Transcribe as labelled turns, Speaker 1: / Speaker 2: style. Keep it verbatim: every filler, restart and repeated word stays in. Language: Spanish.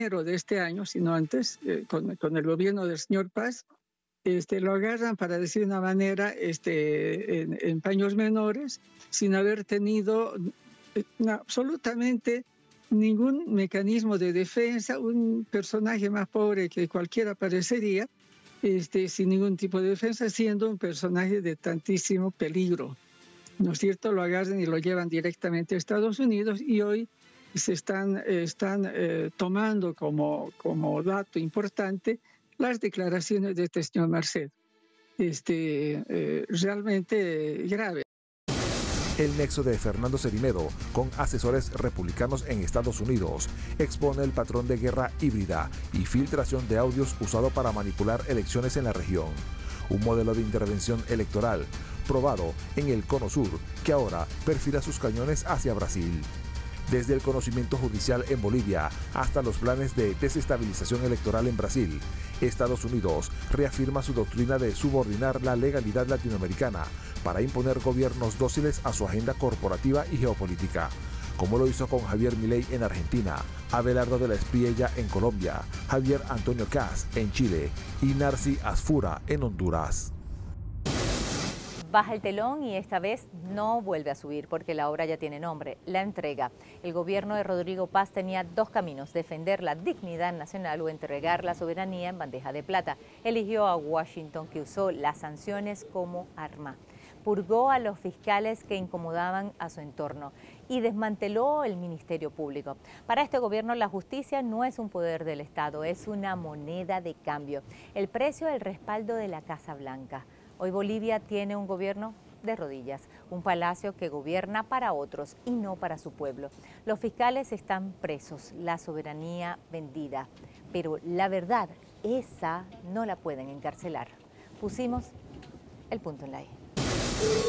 Speaker 1: enero de este año, sino antes, eh, con, con el gobierno del señor Paz, este, lo agarran, para decir de una manera, este, en, en paños menores, sin haber tenido eh, no, absolutamente ningún mecanismo de defensa, un personaje más pobre que cualquiera parecería, este, sin ningún tipo de defensa, siendo un personaje de tantísimo peligro. ¿No es cierto? Lo agarran y lo llevan directamente a Estados Unidos, y hoy se están, están eh, tomando como, como dato importante las declaraciones de este señor Marcet. Este, eh, realmente grave.
Speaker 2: El nexo de Fernando Cerimedo con asesores republicanos en Estados Unidos expone el patrón de guerra híbrida y filtración de audios usado para manipular elecciones en la región. Un modelo de intervención electoral probado en el Cono Sur, que ahora perfila sus cañones hacia Brasil. Desde el conocimiento judicial en Bolivia hasta los planes de desestabilización electoral en Brasil, Estados Unidos reafirma su doctrina de subordinar la legalidad latinoamericana para imponer gobiernos dóciles a su agenda corporativa y geopolítica, como lo hizo con Javier Milei en Argentina, Abelardo de la Espriella en Colombia, Javier Antonio Kast en Chile y Narci Asfura en Honduras.
Speaker 3: Baja el telón y esta vez no vuelve a subir porque la obra ya tiene nombre, la entrega. El gobierno de Rodrigo Paz tenía dos caminos: defender la dignidad nacional o entregar la soberanía en bandeja de plata. Eligió a Washington, que usó las sanciones como arma. Purgó a los fiscales que incomodaban a su entorno y desmanteló el Ministerio Público. Para este gobierno, la justicia no es un poder del Estado, es una moneda de cambio. El precio del respaldo de la Casa Blanca. Hoy Bolivia tiene un gobierno de rodillas, un palacio que gobierna para otros y no para su pueblo. Los fiscales están presos, la soberanía vendida, pero la verdad, esa no la pueden encarcelar. Pusimos el punto en la I.